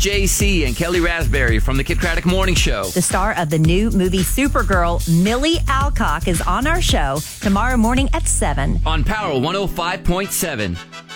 JC and Kelly Raspberry from the Kid Craddock Morning Show. The star of the new movie Supergirl, Millie Alcock, is on our show tomorrow morning at 7 on Power 105.7.